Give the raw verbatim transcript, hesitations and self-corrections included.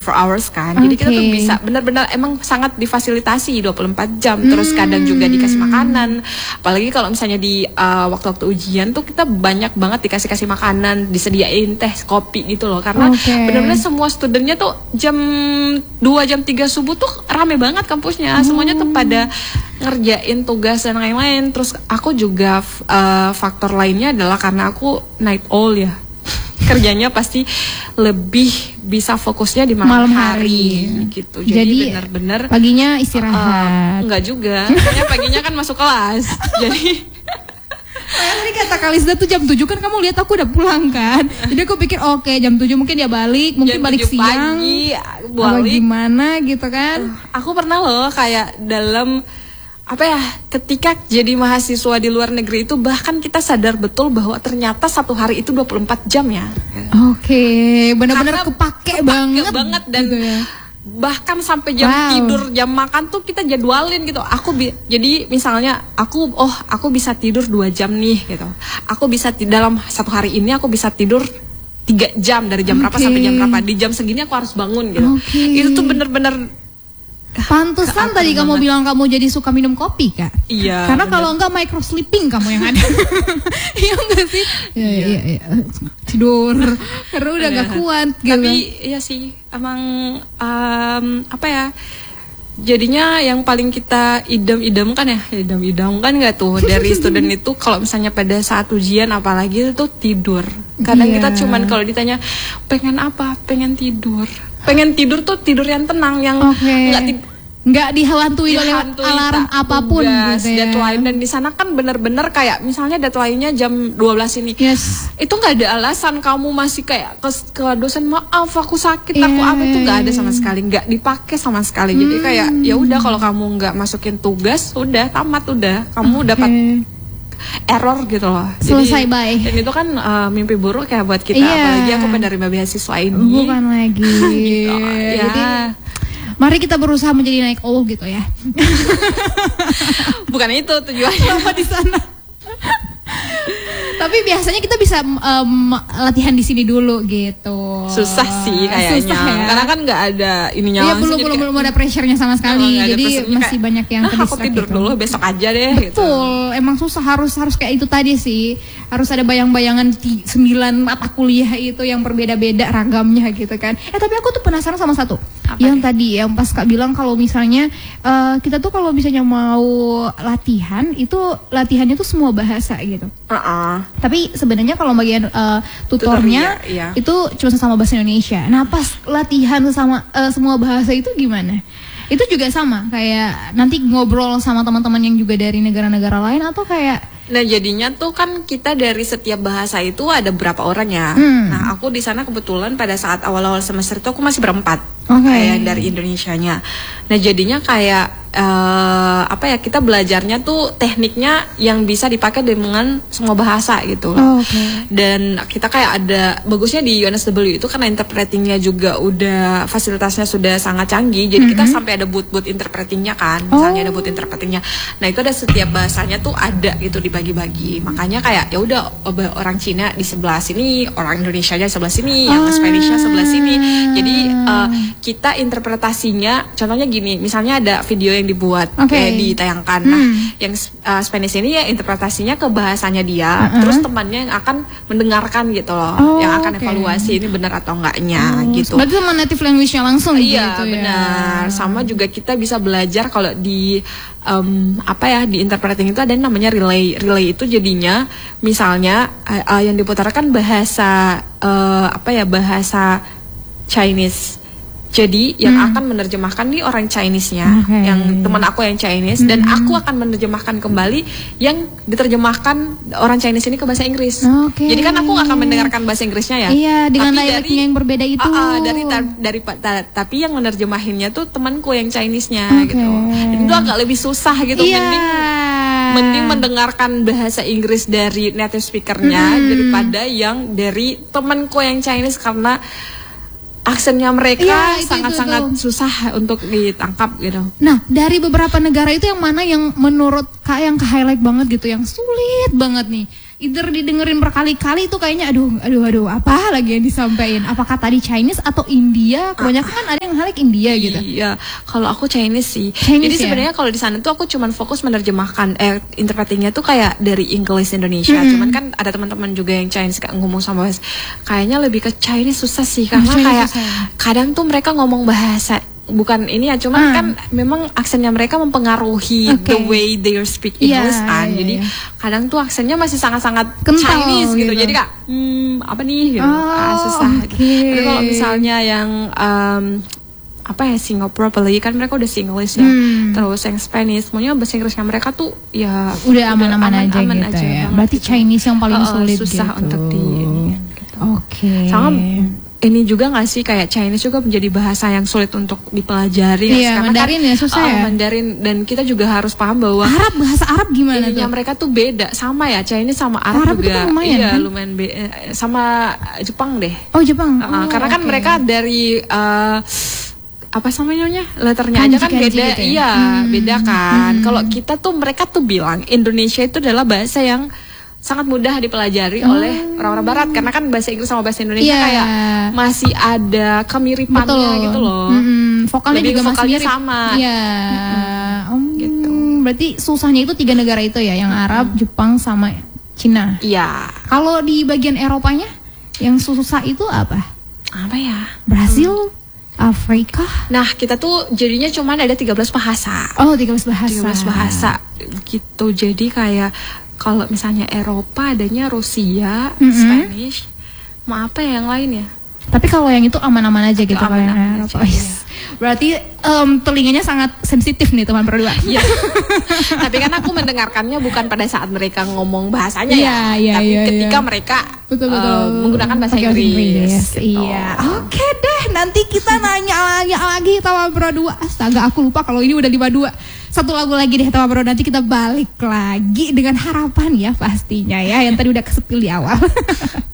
four hours kan. Jadi okay. kita tuh bisa benar-benar emang sangat difasilitasi dua puluh empat jam. Terus kadang juga dikasih makanan. Apalagi kalau misalnya di uh, waktu-waktu ujian tuh kita banyak banget dikasih-kasih makanan, disediain teh, kopi gitu loh. Karena okay. benar-benar semua studennya tuh jam dua, jam tiga subuh tuh rame banget kampusnya. Oh. Semuanya tuh pada ngerjain tugas dan lain-lain. Terus aku juga uh, faktor lainnya adalah karena aku night owl ya. Kerjanya pasti lebih bisa fokusnya di malam, malam hari, hari gitu. Jadi, Jadi benar-benar paginya istirahat. Uh, enggak juga. Karena paginya kan masuk kelas. Jadi Kayak tadi kata Kalisda tuh jam tujuh kan kamu lihat aku udah pulang kan. Jadi aku pikir oke okay, jam tujuh mungkin dia balik, mungkin balik siang. Pagi, balik gimana gitu kan. Uh, aku pernah loh kayak dalam apa ya, ketika jadi mahasiswa di luar negeri itu bahkan kita sadar betul bahwa ternyata satu hari itu dua puluh empat jam ya. Oke, okay. benar-benar kepake, kepake banget. banget dan gitu ya. Bahkan sampai jam wow. tidur, jam makan tuh kita jadwalin gitu. Aku bi jadi misalnya aku oh aku bisa tidur dua jam nih gitu. Aku bisa dalam satu hari ini aku bisa tidur tiga jam dari jam okay. berapa sampai jam berapa. Di jam segini aku harus bangun gitu. Okay. Itu tuh bener-bener pantesan tadi kamu banget. Bilang kamu jadi suka minum kopi Kak. Iya. Karena kalau enggak micro sleeping kamu yang ada. Iya enggak sih? Iya iya iya. Tidur karena udah enggak kuat gitu. Tapi iya sih emang um, apa ya? Jadinya yang paling kita idam-idamkan ya, idam-idamkan nggak tuh dari student itu kalau misalnya pada saat ujian apalagi itu tidur. Kadang yeah. kita cuman kalau ditanya pengen apa, pengen tidur. Pengen tidur tuh tidur yang tenang, yang okay. nggak nggak dihantui oleh alarm apapun tugas, gitu ya. Deadline, dan di sana kan bener-bener kayak misalnya deadline-nya jam dua belas ini. Yes. Itu nggak ada alasan kamu masih kayak ke, ke dosen maaf aku sakit, yeah. aku apa, itu nggak ada sama sekali, nggak dipakai sama sekali. Hmm. Jadi kayak ya udah kalau kamu nggak masukin tugas, udah tamat, udah kamu okay. dapat error gitu loh. Selesai, jadi, bye. Dan itu kan uh, mimpi buruk ya buat kita, yeah. apalagi aku penerima beasiswa ini. Bukan lagi. gitu, ya. Jadi mari kita berusaha menjadi naik owl gitu ya. Bukan itu tujuannya. Apa di sana? Tapi biasanya kita bisa um, latihan di sini dulu gitu. Susah sih kayaknya. Susah ya? Karena kan nggak ada ininya. Iya, belum belum belum ada pressure-nya sama sekali. Jadi masih kayak, banyak yang nah, aku tidur gitu. Dulu besok aja deh. Betul. Gitu. Emang susah, harus harus kayak itu tadi sih. Harus ada bayang-bayangan sembilan mata kuliah itu yang berbeda-beda ragamnya gitu kan. Eh tapi aku tuh penasaran sama satu. Apa yang nih? Tadi yang pas Kak bilang kalau misalnya uh, kita tuh kalau misalnya mau latihan itu latihannya tuh semua bahasa gitu. Uh-uh. Tapi sebenarnya kalau bagian uh, tutornya Tutor, iya, iya. itu cuma sama bahasa Indonesia. Nah pas latihan sama uh, semua bahasa itu gimana? Itu juga sama kayak nanti ngobrol sama teman-teman yang juga dari negara-negara lain atau kayak? Nah jadinya tuh kan kita dari setiap bahasa itu ada berapa orang ya. Hmm. Nah aku di sana kebetulan pada saat awal-awal semester itu aku masih berempat, okay. kayak dari Indonesianya. Nah jadinya kayak uh, apa ya, kita belajarnya tuh tekniknya yang bisa dipakai dengan semua bahasa gitu. Oh, okay. Dan kita kayak ada bagusnya di U N S W itu karena interpretingnya juga udah fasilitasnya sudah sangat canggih. Jadi mm-hmm. kita sampai ada booth-booth interpretingnya kan, misalnya oh. ada booth interpretingnya. Nah itu ada setiap bahasanya tuh ada gitu di bagi-bagi. Makanya kayak ya udah orang Cina di sebelah sini, orang Indonesia aja sebelah sini, yang Spanishnya sebelah sini. Jadi uh, kita interpretasinya, contohnya gini, misalnya ada video yang dibuat, okay. kayak ditayangkan. Hmm. Nah, yang uh, Spanish ini ya interpretasinya ke bahasanya dia, uh-huh. terus temannya yang akan mendengarkan gitu loh, oh, yang akan okay. evaluasi ini benar atau enggaknya oh, gitu. Berarti sama native language-nya langsung iya, gitu ya. Iya benar. Sama juga kita bisa belajar kalau di Um, apa ya di interpreting itu ada yang namanya relay. Relay itu jadinya misalnya uh, uh, yang diputarkan bahasa uh, apa ya bahasa Chinese. Jadi yang hmm. akan menerjemahkan nih orang Chinese-nya, okay. yang teman aku yang Chinese, hmm. dan aku akan menerjemahkan kembali yang diterjemahkan orang Chinese ini ke bahasa Inggris. Okay. Jadi kan aku akan mendengarkan bahasa Inggrisnya ya. Iya, dengan dialeknya yang berbeda itu. Uh, uh, dari tar, dari ta, tapi yang menerjemahinnya tuh temanku yang Chinese-nya okay. gitu. Dan itu agak lebih susah gitu. Yeah. Mending mending mendengarkan bahasa Inggris dari native speaker-nya hmm. daripada yang dari temanku yang Chinese, karena aksennya mereka sangat-sangat ya, susah untuk ditangkap gitu. Nah, dari beberapa negara itu yang mana yang menurut Kak yang ke highlight banget gitu, yang sulit banget nih either didengerin berkali-kali itu kayaknya aduh aduh aduh apa lagi yang disampaikan, apakah tadi Chinese atau India, kebanyakan kan ada yang halik India gitu. Iya, kalau aku Chinese sih. Chinese. Jadi sebenarnya ya? Kalau di sana tuh aku cuman fokus menerjemahkan, eh interpretingnya tuh kayak dari English Indonesia. Hmm. Cuman kan ada teman-teman juga yang Chinese kayak ngomong sama bahasa, kayaknya lebih ke Chinese susah sih karena oh, kayak susah. Kadang tuh mereka ngomong bahasa bukan ini ya, cuman hmm. kan memang aksennya mereka mempengaruhi okay. the way they speak English yeah, kan. Yeah, Jadi yeah. kadang tuh aksennya masih sangat-sangat Chinese gitu. gitu. Jadi kak, hmm, apa nih gitu. Oh, ah, susah. Okay. Tapi kalau misalnya yang um, apa ya Singapore properly kan mereka udah Singlish ya. Hmm. Terus yang Spanish, semuanya bahasa Inggrisnya mereka tuh ya udah aman-aman aja aman gitu aja ya. Berarti gitu. Chinese yang paling uh, sulit susah gitu. untuk di ini gitu. Oke. Okay. Sama ini juga nggak sih kayak Chinese juga menjadi bahasa yang sulit untuk dipelajari. Iya, Mandarin kan, ya susah uh, ya. Mandarin, dan kita juga harus paham bahwa Arab, bahasa Arab gimana tuh? Mereka tuh beda sama ya, Chinese sama Arab, Arab juga. Lumayan, iya, kan? lumayan be sama Jepang deh. Oh Jepang. Uh, oh, karena kan okay. mereka dari uh, apa namanya letternya kanji, aja kan beda, gitu ya? Iya hmm. beda kan. Hmm. Kalau kita tuh mereka tuh bilang Indonesia itu adalah bahasa yang sangat mudah dipelajari oh. oleh orang-orang Barat karena kan bahasa Inggris sama bahasa Indonesia yeah. kayak masih ada kemiripannya Betul. gitu loh. Mm-hmm. Vokalnya Lebih juga vokalnya masih mirip. sama. Iya. Mm-hmm. Oh, gitu. Berarti susahnya itu tiga negara itu ya, yang mm-hmm. Arab, Jepang sama Cina. Iya. Kalau di bagian Eropanya yang susah itu apa? Apa ya? Brasil, hmm. Afrika. Nah, kita tuh jadinya cuma ada tiga belas bahasa. Oh, tiga belas bahasa. tiga belas bahasa gitu. Jadi kayak kalau misalnya Eropa adanya Rusia, mm-hmm. Spanish, mau apa ya yang lain ya? Tapi kalau yang itu aman-aman aja gitu kalau yang Eropa. Iya. Berarti um, telinganya sangat sensitif nih teman berdua. Iya. Tapi kan aku mendengarkannya bukan pada saat mereka ngomong bahasanya yeah, ya, yeah, tapi yeah, ketika yeah. mereka betul-betul uh, menggunakan bahasa Inggris. Inggris. Gitu. Iya. Oke deh, nanti kita nanya-nanya lagi teman berdua. Astaga, aku lupa kalau ini udah lima dua. Satu lagu lagi deh teman bro, nanti kita balik lagi dengan harapan ya pastinya ya yang tadi udah kesepil di awal.